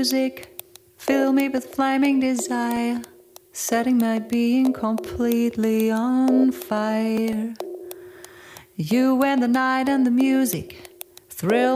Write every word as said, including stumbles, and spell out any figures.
music, fill me with flaming desire, setting my being completely on fire. You and the night and the music, thrill